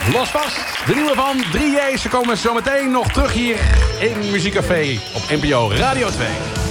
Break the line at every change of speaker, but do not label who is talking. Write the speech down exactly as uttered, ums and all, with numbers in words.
Los vast, de nieuwe van drie J's. Ze komen zo meteen nog terug hier in Muziekcafé op N P O Radio twee.